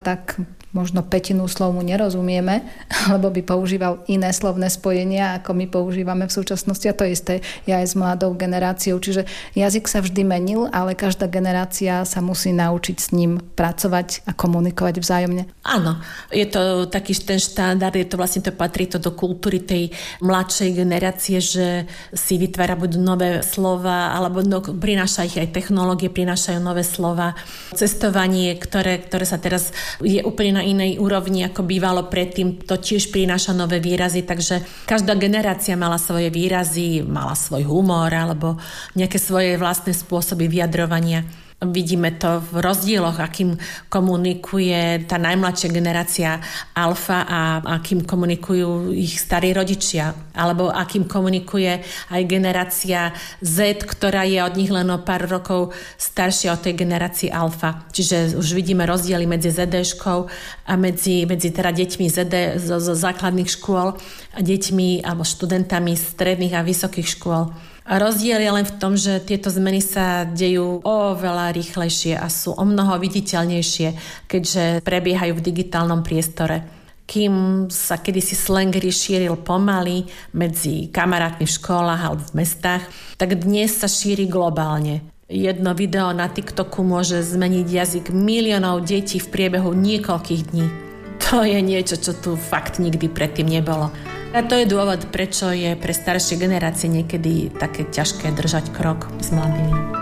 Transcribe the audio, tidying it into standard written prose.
tak možno pätinu slov mu nerozumieme, lebo by používal iné slovné spojenia, ako my používame v súčasnosti. A to isté je aj s mladou generáciou. Čiže jazyk sa vždy menil, ale každá generácia sa musí naučiť s ním pracovať a komunikovať vzájomne. Áno, je to taký ten štandard, je to vlastne to patrí to do kultúry tej mladšej generácie, že si vytvára buď nové slova, alebo prináša ich aj technológie, prinášajú nové slova. Cestovanie, ktoré sa teraz je úplne na inej úrovni, ako bývalo predtým, to tiež prináša nové výrazy, takže každá generácia mala svoje výrazy, mala svoj humor alebo nejaké svoje vlastné spôsoby vyjadrovania. Vidíme to v rozdieloch, akým komunikuje tá najmladšia generácia alfa a akým komunikujú ich starí rodičia. Alebo akým komunikuje aj generácia Z, ktorá je od nich len o pár rokov staršia od tej generácii alfa. Čiže už vidíme rozdiely medzi ZD-škou a medzi teda deťmi ZD zo základných škôl a deťmi alebo študentami stredných a vysokých škôl. A rozdiel je len v tom, že tieto zmeny sa dejú oveľa rýchlejšie a sú o mnoho viditeľnejšie, keďže prebiehajú v digitálnom priestore. Kým sa kedysi slang šíril pomaly medzi kamarátmi v školách alebo v mestách, tak dnes sa šíri globálne. Jedno video na TikToku môže zmeniť jazyk miliónov detí v priebehu niekoľkých dní. To je niečo, čo tu fakt nikdy predtým nebolo. A to je dôvod, prečo je pre staršie generácie niekedy také ťažké držať krok s mladými.